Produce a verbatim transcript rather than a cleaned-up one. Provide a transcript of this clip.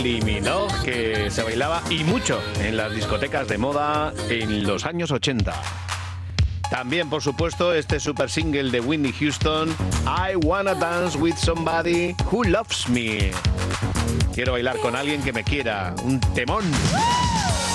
Minogue, que se bailaba y mucho en las discotecas de moda en los años ochenta. También, por supuesto, este super single de Whitney Houston, I Wanna Dance With Somebody Who Loves Me. Quiero bailar con alguien que me quiera. Un temón.